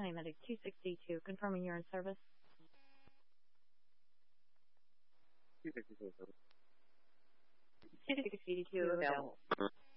Paramedic 262, confirming you're in service. 262. 262 available.